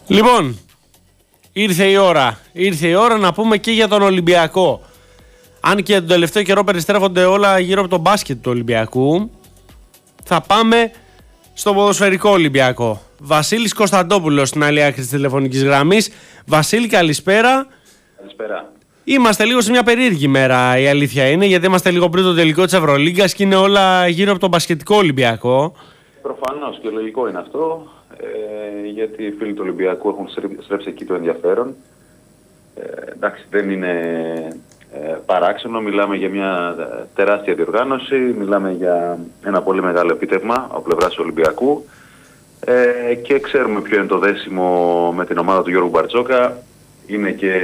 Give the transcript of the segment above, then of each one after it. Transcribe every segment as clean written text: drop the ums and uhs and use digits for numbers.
Λοιπόν, ήρθε η ώρα να πούμε και για τον Ολυμπιακό. Αν και τον τελευταίο καιρό περιστρέφονται όλα γύρω από τον μπάσκετ του Ολυμπιακού, θα πάμε στο ποδοσφαιρικό Ολυμπιακό. Βασίλης Κωνσταντόπουλος στην άλλη άκρη της τηλεφωνικής γραμμής. Βασίλη, καλησπέρα. Καλησπέρα. Είμαστε λίγο σε μια περίεργη μέρα, η αλήθεια είναι, γιατί είμαστε λίγο πριν το τελικό της Ευρωλίγκας και είναι όλα γύρω από τον μπασκετικό Ολυμπιακό. Προφανώς και λογικό είναι αυτό, γιατί οι φίλοι του Ολυμπιακού έχουν στρέψει εκεί το ενδιαφέρον. Εντάξει, δεν είναι παράξενο, μιλάμε για μια τεράστια διοργάνωση, μιλάμε για ένα πολύ μεγάλο επίτευγμα από πλευράς του Ολυμπιακού και ξέρουμε ποιο είναι το δέσιμο με την ομάδα του Γιώργου Μπαρτζόκα. Είναι και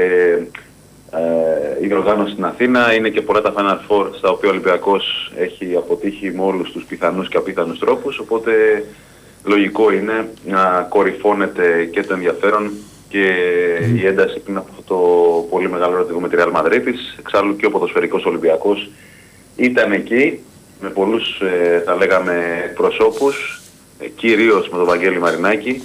η διοργάνωση στην Αθήνα, είναι και πολλά τα Final Four στα οποία ο Ολυμπιακός έχει αποτύχει με όλους τους πιθανούς και απίθανους τρόπους, οπότε λογικό είναι να κορυφώνεται και το ενδιαφέρον και η ένταση πριν από αυτό το πολύ μεγάλο ραντεβού με τη Real Madrid. Εξάλλου και ο ποδοσφαιρικός Ολυμπιακός ήταν εκεί με πολλούς θα λέγαμε προσώπους, κυρίως με τον Βαγγέλη Μαρινάκη.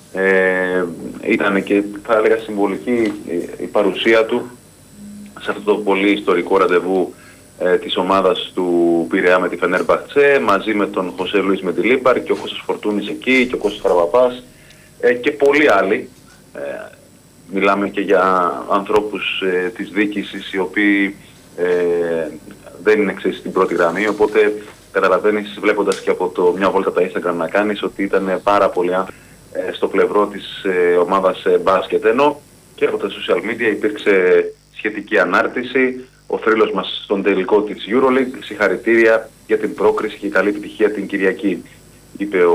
Ήταν και θα έλεγα συμβολική η παρουσία του σε αυτό το πολύ ιστορικό ραντεβού της ομάδας του Πειραιά με τη Φενέρμπαχτσε, μαζί με τον Χωσέ Λουίς Μεντιλίμπαρ και ο Κώστας Φορτούνης εκεί και ο Κώστας Φαραπαπάς και πολλοί άλλοι. Μιλάμε και για ανθρώπους της διοίκησης οι οποίοι δεν είναι εξής στην πρώτη γραμμή, οπότε καταλαβαίνεις βλέποντας και από μια βόλτα τα Instagram να κάνεις ότι ήταν πάρα πολλοί άνθρωποι στο πλευρό της ομάδας μπάσκετ, ενώ και από τα social media υπήρξε σχετική ανάρτηση. Ο θρύλος μας στον τελικό της EuroLeague, συγχαρητήρια για την πρόκριση και καλή επιτυχία την Κυριακή, είπε